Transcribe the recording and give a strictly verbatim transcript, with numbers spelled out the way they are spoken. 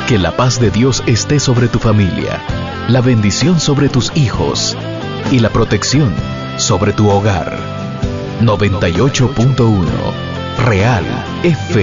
Que la paz de Dios esté sobre tu familia, la bendición sobre tus hijos y la protección sobre tu hogar. noventa y ocho punto uno Real F